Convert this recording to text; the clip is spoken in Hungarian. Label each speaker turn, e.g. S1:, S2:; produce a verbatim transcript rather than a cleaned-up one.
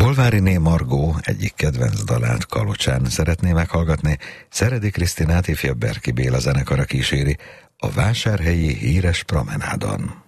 S1: Tolváriné Margó egyik kedvenc dalát Kalocsán szeretné meghallgatni, Szeredi Krisztinát ifjabb Berki Béla zenekara kíséri a vásárhelyi híres promenádon.